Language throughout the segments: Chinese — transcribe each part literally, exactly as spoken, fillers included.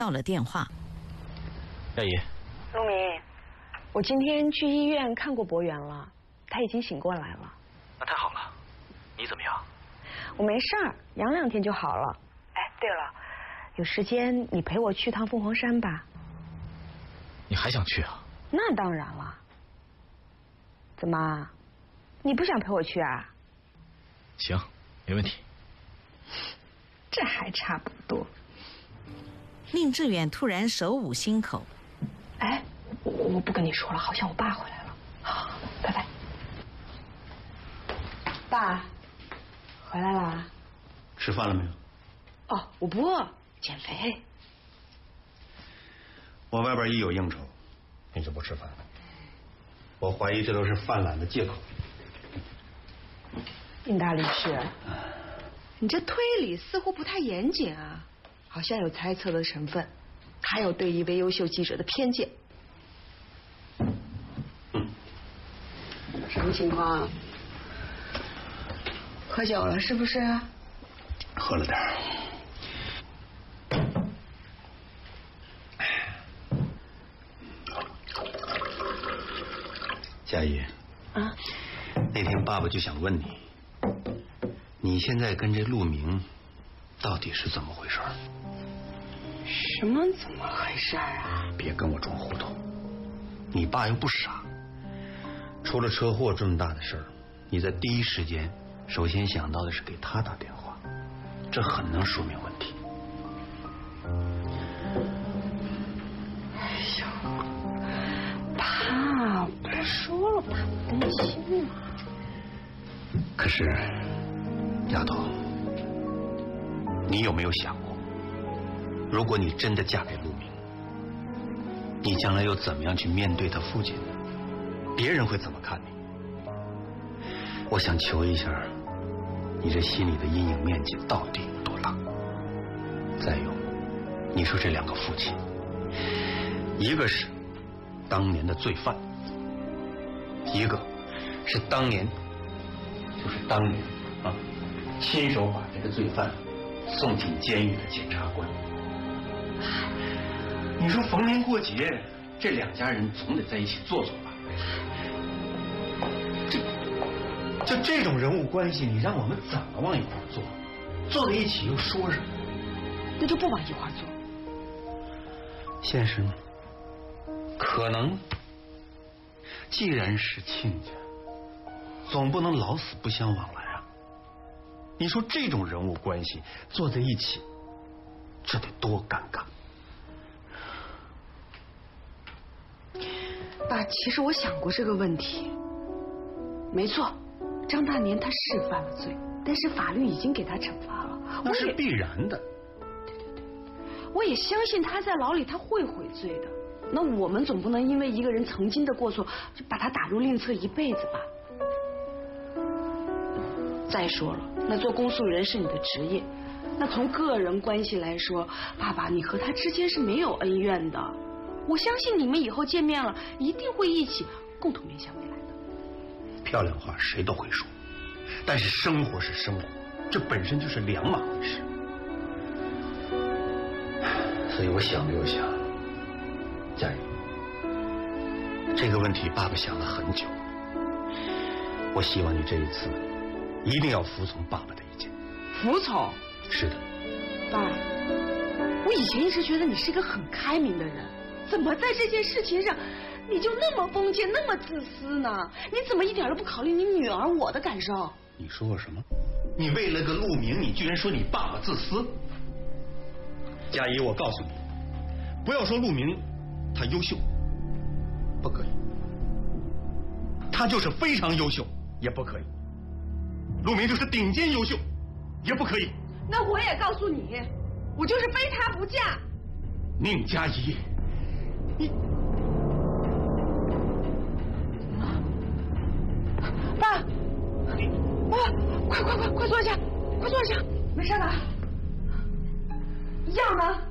到了电话。 亚姨， 陆明，我今天去医院看过博源了，他已经醒过来了。 那太好了，你怎么样？ 我没事儿，养两天就好了。哎，对了，有时间你陪我去趟凤凰山吧。 你还想去啊？ 那当然了。怎么，你不想陪我去啊？ 行，没问题。 这还差不多。 令志远突然手捂心口。 哎，我我不跟你说了，好像我爸回来了。好，拜拜。爸，回来啦？ 吃饭了没有？ 哦，我不饿，减肥。 我外边一有应酬，你就不吃饭。我怀疑这都是犯懒的借口。 应大律师，你这推理似乎不太严谨啊，好像有猜测的成分，还有对一位优秀记者的偏见。 嗯， 什么情况？喝酒了是不是？ 喝了点儿。佳怡， 啊， 那天爸爸就想问你，你现在跟这陆明到底是怎么回事？ 什么怎么回事啊？ 别跟我装糊涂，你爸又不傻，出了车祸这么大的事儿，你在第一时间首先想到的是给他打电话，这很能说明问题。 哎呦，爸，不说了，爸担心嘛。 可是，丫头，你有没有想过，如果你真的嫁给陆明，你将来又怎么样去面对他父亲？别人会怎么看你？我想求一下，你这心里的阴影面积到底有多大？再有，你说这两个父亲，一个是当年的罪犯，一个是当年，就是当年啊，亲手把这个罪犯送进监狱的检察官。你说逢年过节，这两家人总得在一起坐坐吧？这就这种人物关系，你让我们怎么往一块坐？坐在一起又说什么？ 那就不往一块坐。 现实呢？可能，既然是亲家，总不能老死不相往来啊。你说这种人物关系坐在一起，这得多尴尬。 爸，其实我想过这个问题。没错，张大年他是犯了罪，但是法律已经给他惩罚了， 那是必然的。 对对对，我也相信他在牢里他会悔罪的。那我们总不能因为一个人曾经的过错，就把他打入另册一辈子吧？再说了，那做公诉人是你的职业，那从个人关系来说，爸爸，你和他之间是没有恩怨的。我相信你们以后见面了，一定会一起共同面向未来的。 漂亮话谁都会说，但是生活是生活，这本身就是两码回事。所以我想了又想，佳怡，这个问题爸爸想了很久，我希望你这一次一定要服从爸爸的意见。 服从？ 是的。 爸，我以前一直觉得你是一个很开明的人，怎么在这件事情上你就那么封建那么自私呢？你怎么一点都不考虑你女儿我的感受？ 你说我什么？你为了个陆明，你居然说你爸爸自私？佳怡，我告诉你，不要说陆明他优秀，不可以，他就是非常优秀也不可以，陆明就是顶尖优秀也不可以。 那我也告诉你，我就是非他不嫁。 宁佳怡，你爸，爸，快快快快坐下，快坐下，没事吧？药呢？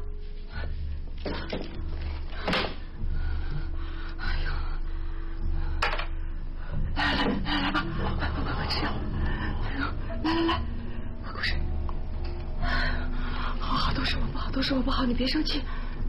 哎呦，来来来来来吧，快快快快吃药！哎呦，来来来，快口水！好好，都是我不好，都是我不好，你别生气。